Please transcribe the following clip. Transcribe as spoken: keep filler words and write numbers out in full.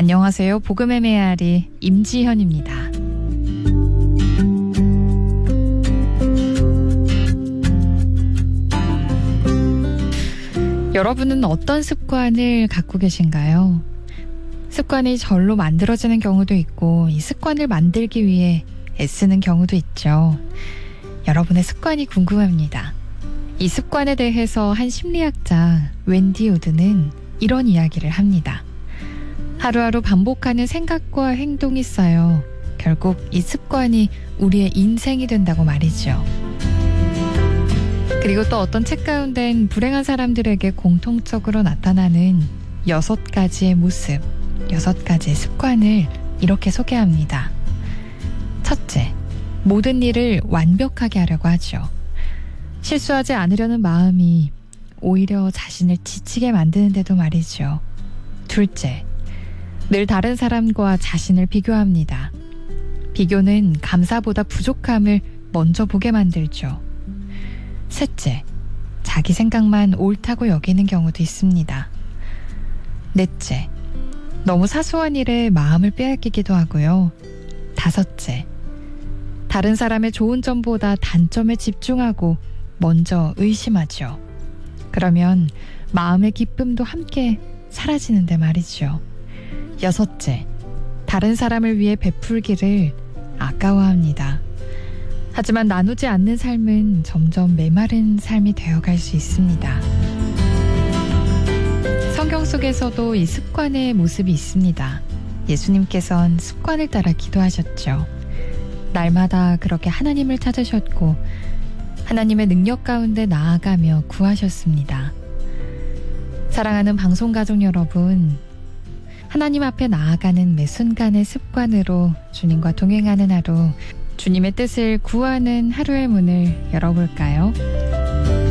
안녕하세요. 복음의 메아리 임지현입니다. 여러분은 어떤 습관을 갖고 계신가요? 습관이 절로 만들어지는 경우도 있고 이 습관을 만들기 위해 애쓰는 경우도 있죠. 여러분의 습관이 궁금합니다. 이 습관에 대해서 한 심리학자 웬디 우드는 이런 이야기를 합니다. 하루하루 반복하는 생각과 행동이 쌓여 결국 이 습관이 우리의 인생이 된다고 말이죠. 그리고 또 어떤 책 가운데는 불행한 사람들에게 공통적으로 나타나는 여섯 가지의 모습, 여섯 가지의 습관을 이렇게 소개합니다. 첫째, 모든 일을 완벽하게 하려고 하죠. 실수하지 않으려는 마음이 오히려 자신을 지치게 만드는데도 말이죠. 둘째, 늘 다른 사람과 자신을 비교합니다. 비교는 감사보다 부족함을 먼저 보게 만들죠. 셋째, 자기 생각만 옳다고 여기는 경우도 있습니다. 넷째, 너무 사소한 일에 마음을 빼앗기기도 하고요. 다섯째, 다른 사람의 좋은 점보다 단점에 집중하고 먼저 의심하죠. 그러면 마음의 기쁨도 함께 사라지는데 말이죠. 여섯째, 다른 사람을 위해 베풀기를 아까워합니다. 하지만 나누지 않는 삶은 점점 메마른 삶이 되어갈 수 있습니다. 성경 속에서도 이 습관의 모습이 있습니다. 예수님께서는 습관을 따라 기도하셨죠. 날마다 그렇게 하나님을 찾으셨고 하나님의 능력 가운데 나아가며 구하셨습니다. 사랑하는 방송가족 여러분, 하나님 앞에 나아가는 매 순간의 습관으로 주님과 동행하는 하루, 주님의 뜻을 구하는 하루의 문을 열어볼까요?